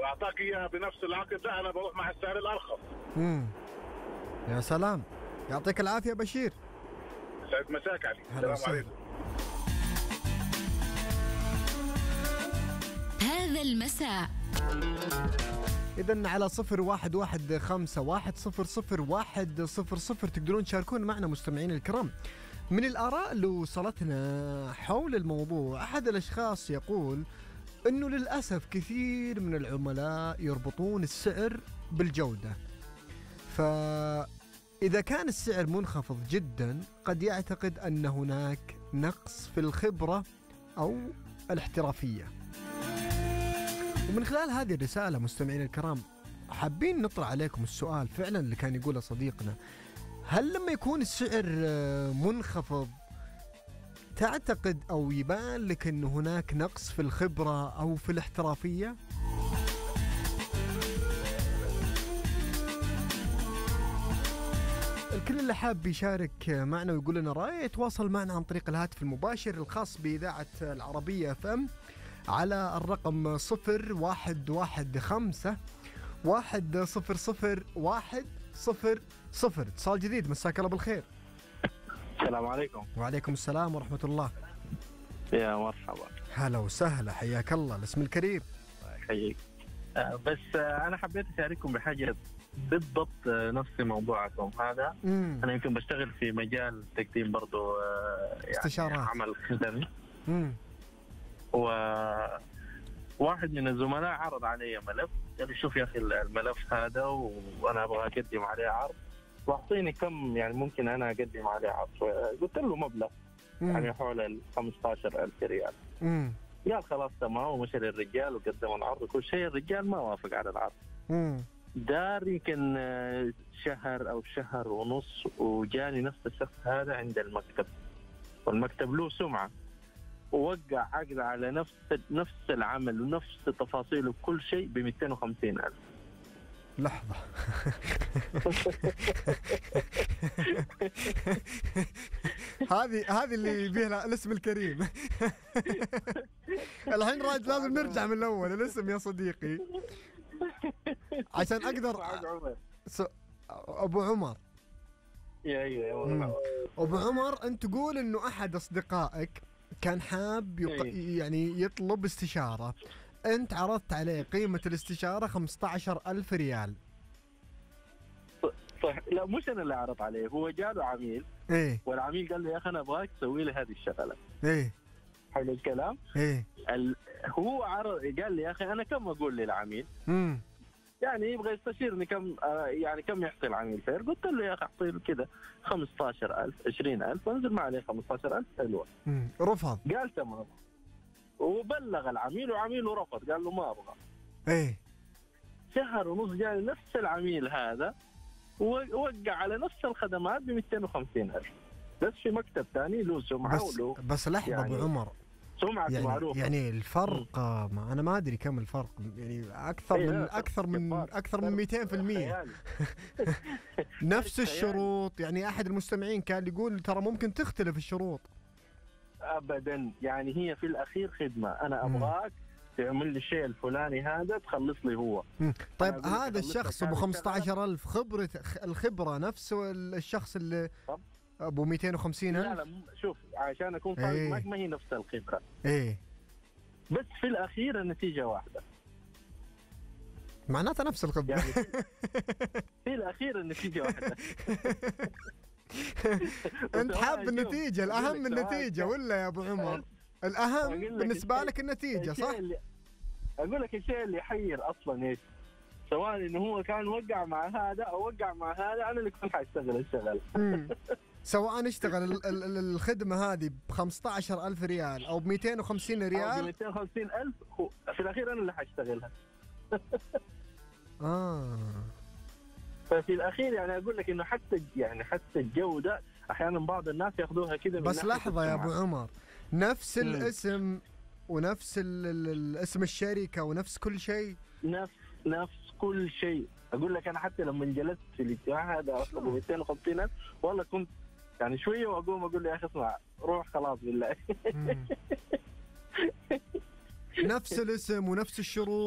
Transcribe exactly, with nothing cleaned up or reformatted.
اعطاك اياها بنفس العقد، لا انا بروح مع السعر الارخص. امم يا سلام، يعطيك العافيه بشير. سعد مساك علي. هلا السلام وسهلا. عليكم. هذا المساء إذن على صفر واحد واحد خمسة واحد صفر صفر واحد صفر صفر تقدرون تشاركون معنا مستمعين الكرام. من الآراء اللي وصلتنا حول الموضوع، أحد الأشخاص يقول أنه للأسف كثير من العملاء يربطون السعر بالجودة، فإذا كان السعر منخفض جدا قد يعتقد أن هناك نقص في الخبرة أو الاحترافية. ومن خلال هذه الرسالة مستمعين الكرام حابين نطرح عليكم السؤال فعلا اللي كان يقوله صديقنا: هل لما يكون السعر منخفض تعتقد أو يبان لك أن هناك نقص في الخبرة أو في الاحترافية؟ الكل اللي حاب يشارك معنا ويقول لنا رأيه يتواصل معنا عن طريق الهاتف المباشر الخاص بإذاعة العربية اف ام على الرقم صفر واحد واحد خمسة واحد صفر صفر واحد صفر صفر. اتصال جديد، مساك الله بالخير. السلام عليكم. وعليكم السلام ورحمة الله. يا مرحبا. هلا وسهلا، حياك الله. الاسم الكريم. حييك. آه بس آه أنا حبيت أشارككم بحاجة بالضبط آه نفس موضوعكم هذا. مم. أنا يمكن بشتغل في مجال تقديم برضو آه يعني استشارات. عمل خدمي. مم. وواحد من الزملاء عرض علي ملف، قال لي شوف يا أخي الملف هذا وأنا أبغى أقدم عليه عرض واعطيني كم يعني ممكن أنا أقدم عليه عرض. قلت له مبلغ مم. يعني حول ال خمسة عشر ألف ريال. مم. قال خلاص تمام، ومشى للرجال وقدم العرض وكل شيء. الرجال ما وافق على العرض. مم. دار يمكن شهر أو شهر ونص وجاني نفس الشخص هذا عند المكتب، والمكتب له سمعة، ووقع عقد على نفس نفس العمل ونفس تفاصيله وكل شيء ب مئتين وخمسين ألف. لحظة. هذه هذه اللي بيها الاسم الكريم. الحين راج لازم نرجع من الأول. الاسم يا صديقي عشان أقدر. س... أبو عمر. يا يا أبو عمر، أنت تقول إنه أحد أصدقائك كان حاب يق... يعني يطلب استشارة، أنت عرضت عليه قيمة الاستشارة خمسة عشر ألف ريال. صح. لا مش أنا اللي عرض عليه، هو جاله عميل. إيه. والعميل قال له يا أخي أنا أبغاك تسوي لي هذه الشغلة. إيه. حلو الكلام. إيه. ال... هو عرض قال لي يا أخي أنا كم أقول للعميل؟ امم يعني يبغى يستشيرني كم آه يعني كم يحصل العميل خير. قلت له يا أخي أعطيه كذا خمسة عشر ألف عشرين ألف وانزل ما عليه خمسة عشر ألف. حلوة. امم رفض. قال تمام، وبلغ العميل وعميله رفض، قال له ما أبغى. إيه. شهر ونص جاء نفس العميل هذا ووقع على نفس الخدمات ب مئتين وخمسين ألف، بس في مكتب ثاني له سمعة بس وله بس لحظة يعني أبو عمر، سمعة يعني معروفة. يعني الفرق ما أنا ما أدري كم الفرق، يعني أكثر إيه من لا، أكثر من كبار. أكثر من مئتين بالمئة. نفس الشروط. يعني أحد المستمعين كان يقول ترى ممكن تختلف الشروط. أبدا، يعني هي في الأخير خدمة. أنا أبغاك تعمل لي الشيء الفلاني هذا تخلص لي هو. مم. طيب هذا الشخص أبو خمسة عشر ألف خبرة الخبرة نفسه الشخص اللي طب. أبو مئتين وخمسين ألف؟ لا لا شوف عشان أكون صادق إيه. معك، ما هي نفس الخبرة. إيه. بس في الأخير النتيجة واحدة. معناتها نفس الخبرة. يعني في الأخير النتيجة واحدة. أنت حاب النتيجة، الأهم النتيجة ولا يا أبو عمر؟ الأهم بالنسبة لك النتيجة صح؟ أقول لك الشيء اللي يحير أصلا إيش؟ سواء إنه هو كان وقع مع هذا أو وقع مع هذا، أنا اللي كنت حاشتغل الشغل. سواء اشتغل ال ال الخدمة هذه ب خمسة عشر ألف ريال أو ب مئتين وخمسين ريال. أو ب مئتين وخمسين ألف في الأخير أنا اللي حاشتغلها. آه. ففي الأخير يعني أقول لك إنه حتى يعني حتى الجودة أحيانا بعض الناس يأخذوها كذا. بس لحظة يا أبو عمر، نفس مم. الاسم ونفس الاسم الشركة ونفس كل شيء. نفس نفس كل شيء. أقول لك أنا حتى لما جلست في الاجتماع هذا أطلب مئتين وخمسين ألف والله كنت يعني شوية وأقوم أقول له يا أخي اسمع روح خلاص بالله. نفس الاسم ونفس الشروط.